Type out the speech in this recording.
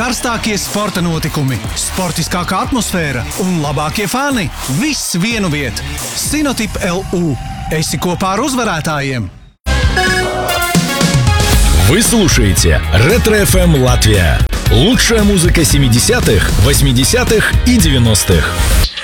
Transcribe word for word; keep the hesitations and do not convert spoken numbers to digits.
Karstākie sporta notikumi, sportiskākā atmosfēra un labākie fani. Viss vienu vietu. Cinotip L U. Esi kopā ar uzvarētājiem. Вы слушаете Ретро эф эм Латвия. Лучшая музыка семидесятых, восьмидесятых и девяностых.